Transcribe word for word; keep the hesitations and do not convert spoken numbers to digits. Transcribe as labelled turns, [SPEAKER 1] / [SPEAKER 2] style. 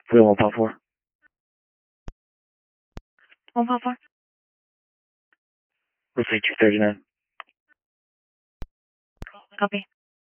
[SPEAKER 1] Wheel one five four.
[SPEAKER 2] one five four.
[SPEAKER 1] We'll say two thirty-nine.
[SPEAKER 2] Copy.